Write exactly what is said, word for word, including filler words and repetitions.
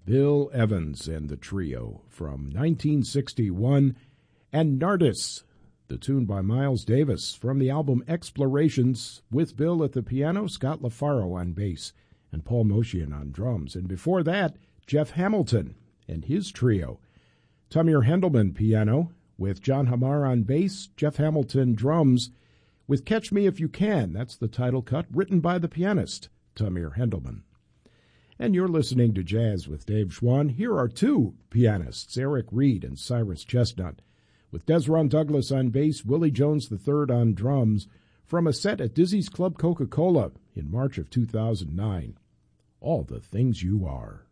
Bill Evans and the Trio from nineteen sixty-one, and Nardis, the tune by Miles Davis from the album Explorations, with Bill at the piano, Scott LaFaro on bass, and Paul Motian on drums. And before that, Jeff Hamilton and his trio. Tamir Hendelman piano, with John Hamar on bass, Jeff Hamilton drums, with Catch Me If You Can. That's the title cut, written by the pianist, Tamir Hendelman. And you're listening to Jazz with Dave Schwann. Here are two pianists, Eric Reed and Cyrus Chestnut, with Desron Douglas on bass, Willie Jones the third on drums, from a set at Dizzy's Club Coca-Cola in March of two thousand nine. All the Things You Are.